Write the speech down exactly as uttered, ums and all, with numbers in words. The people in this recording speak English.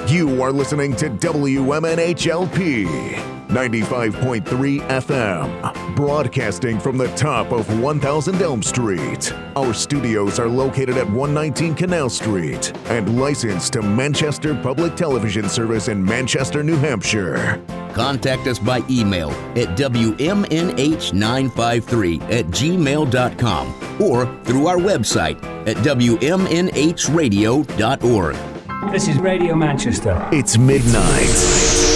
You are listening to W M N H L P ninety-five point three F M, broadcasting from the top of one thousand Elm Street. Our studios are located at one nineteen Canal Street and licensed to Manchester Public Television Service in Manchester, New Hampshire. Contact us by email at W M N H nine five three at gmail dot com or through our website at W M N H radio dot org. This is Radio Manchester. It's midnight.